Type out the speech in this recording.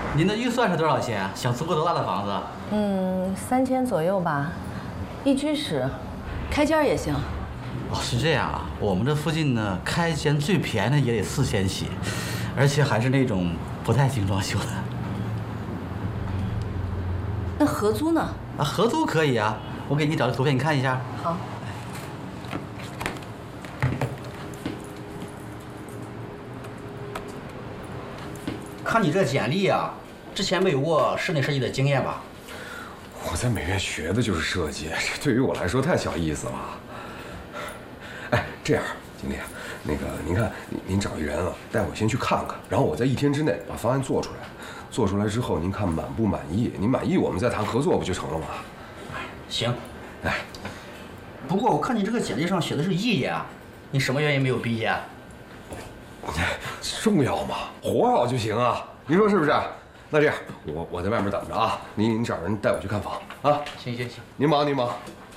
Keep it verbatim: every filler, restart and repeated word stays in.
您的预算是多少钱？想租个多大的房子？ 嗯，三千左右吧，一居室，开间也行。 哦，是这样啊。我们这附近呢，开间最便宜的也得四千起，而且还是那种不太精装修的。 那合租呢？ 啊，合租可以啊，我给你找个图片，你看一下。 好。 看你这简历啊，之前没有过室内设计的经验吧？ 我在美院学的就是设计，这对于我来说太小意思了。哎，这样，经理，那个您看，您您找一人啊，带我先去看看，然后我在一天之内把方案做出来。做出来之后，您看满不满意？您满意，我们再谈合作不就成了吗？ 行。 哎， 不过我看你这个简历上写的是肄业啊，你什么原因没有毕业？ 重要吗？活好就行啊，您说是不是？那这样，我我在外面等着啊，您您找人带我去看房啊。 行行行， 您忙您忙。